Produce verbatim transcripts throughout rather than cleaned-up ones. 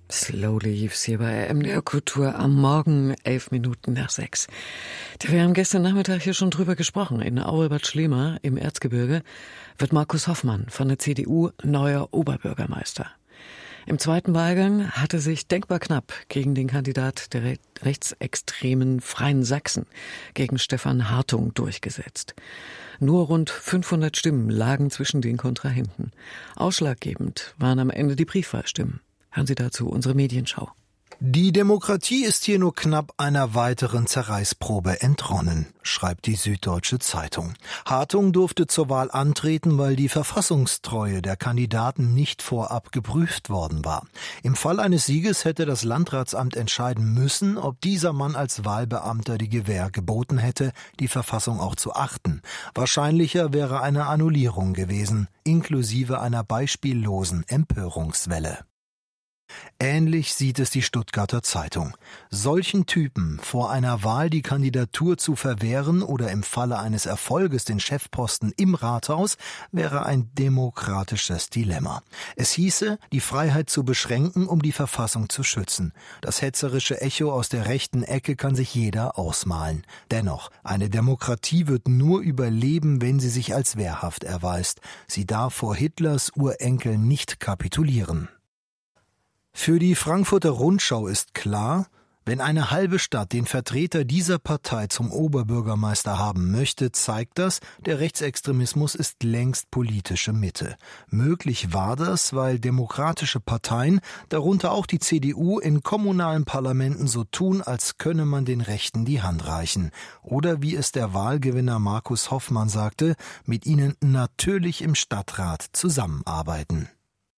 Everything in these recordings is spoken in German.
Slow Leaves hier bei M D R Kultur am Morgen, elf Minuten nach sechs. Wir haben gestern Nachmittag hier schon drüber gesprochen. In Aue-Bad Schlema im Erzgebirge wird Markus Hoffmann von der C D U neuer Oberbürgermeister. Im zweiten Wahlgang hatte sich denkbar knapp gegen den Kandidat der re- rechtsextremen Freien Sachsen, gegen Stefan Hartung, durchgesetzt. Nur rund fünfhundert Stimmen lagen zwischen den Kontrahenten. Ausschlaggebend waren am Ende die Briefwahlstimmen. Hören Sie dazu unsere Medienschau. Die Demokratie ist hier nur knapp einer weiteren Zerreißprobe entronnen, schreibt die Süddeutsche Zeitung. Hartung durfte zur Wahl antreten, weil die Verfassungstreue der Kandidaten nicht vorab geprüft worden war. Im Fall eines Sieges hätte das Landratsamt entscheiden müssen, ob dieser Mann als Wahlbeamter die Gewähr geboten hätte, die Verfassung auch zu achten. Wahrscheinlicher wäre eine Annullierung gewesen, inklusive einer beispiellosen Empörungswelle. Ähnlich sieht es die Stuttgarter Zeitung. Solchen Typen vor einer Wahl die Kandidatur zu verwehren oder im Falle eines Erfolges den Chefposten im Rathaus wäre ein demokratisches Dilemma. Es hieße, die Freiheit zu beschränken, um die Verfassung zu schützen. Das hetzerische Echo aus der rechten Ecke kann sich jeder ausmalen. Dennoch, eine Demokratie wird nur überleben, wenn sie sich als wehrhaft erweist. Sie darf vor Hitlers Urenkel nicht kapitulieren. Für die Frankfurter Rundschau ist klar, wenn eine halbe Stadt den Vertreter dieser Partei zum Oberbürgermeister haben möchte, zeigt das, der Rechtsextremismus ist längst politische Mitte. Möglich war das, weil demokratische Parteien, darunter auch die C D U, in kommunalen Parlamenten so tun, als könne man den Rechten die Hand reichen. Oder wie es der Wahlgewinner Markus Hoffmann sagte, mit ihnen natürlich im Stadtrat zusammenarbeiten.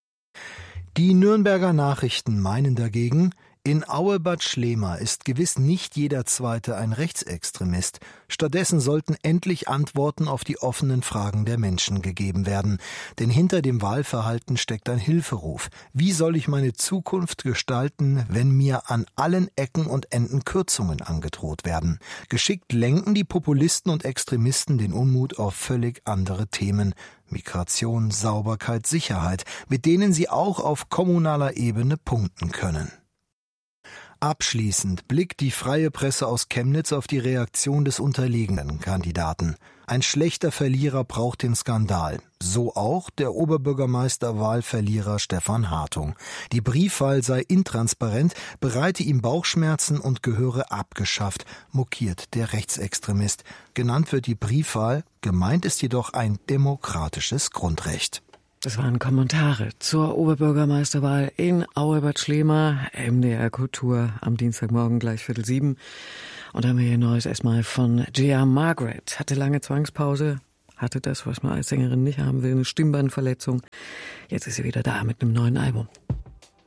Die Nürnberger Nachrichten meinen dagegen, in Aue-Bad Schlema ist gewiss nicht jeder Zweite ein Rechtsextremist. Stattdessen sollten endlich Antworten auf die offenen Fragen der Menschen gegeben werden. Denn hinter dem Wahlverhalten steckt ein Hilferuf. Wie soll ich meine Zukunft gestalten, wenn mir an allen Ecken und Enden Kürzungen angedroht werden? Geschickt lenken die Populisten und Extremisten den Unmut auf völlig andere Themen. Migration, Sauberkeit, Sicherheit, mit denen sie auch auf kommunaler Ebene punkten können. Abschließend blickt die freie Presse aus Chemnitz auf die Reaktion des unterlegenen Kandidaten. Ein schlechter Verlierer braucht den Skandal. So auch der Oberbürgermeisterwahlverlierer Stefan Hartung. Die Briefwahl sei intransparent, bereite ihm Bauchschmerzen und gehöre abgeschafft, mokiert der Rechtsextremist. Genannt wird die Briefwahl, gemeint ist jedoch ein demokratisches Grundrecht. Das waren Kommentare zur Oberbürgermeisterwahl in Aue-Bad Schlema, M D R Kultur am Dienstagmorgen gleich Viertel sieben. Und haben wir hier Neues erstmal von Gia Margaret. Hatte lange Zwangspause, hatte das, was man als Sängerin nicht haben will, eine Stimmbandverletzung. Jetzt ist sie wieder da mit einem neuen Album.